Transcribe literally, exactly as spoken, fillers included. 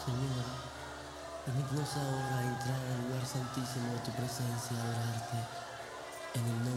Señor, permítenos ahora entrar al lugar santísimo de tu presencia, adorarte en el nombre